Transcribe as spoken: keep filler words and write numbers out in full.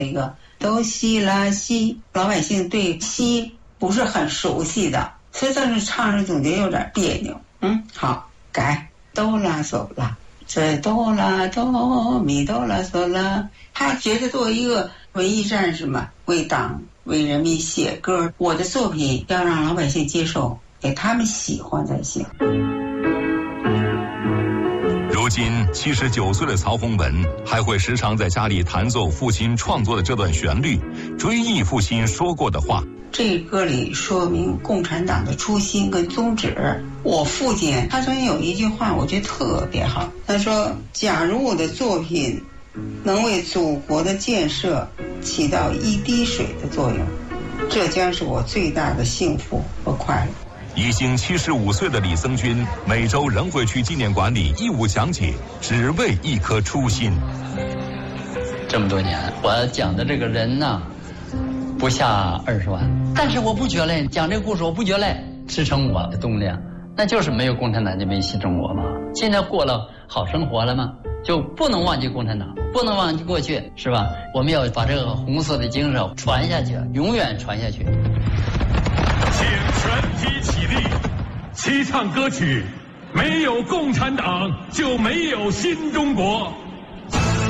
那个都西啦西，老百姓对西不是很熟悉的，所以当时唱着总觉得有点别扭。嗯，好，改哆啦嗦啦，这哆啦哆咪哆啦嗦啦。他觉得作为一个文艺战士嘛，为党为人民写歌，我的作品要让老百姓接受，给他们喜欢才行。 如今七十九岁的曹洪文还会时常在家里弹奏父亲创作的这段旋律，追忆父亲说过的话。 这歌里说明共产党的初心跟宗旨。我父亲他曾经有一句话我觉得特别好，他说，假如我的作品能为祖国的建设起到一滴水的作用，这将是我最大的幸福和快乐。 已经七十五岁的李僧君每周仍会去纪念馆里义务讲解，只为一颗初心。 这么多年我讲的这个人呢不下二十万，但是我不觉累，讲这个故事我不觉累，支撑我的动力那就是没有共产党就没牺牲我嘛。现在过了好生活了吗？就不能忘记共产党，不能忘记过去，是吧？我们要把这个红色的精神传下去，永远传下去。 请全体起立，齐唱歌曲，没有共产党就没有新中国。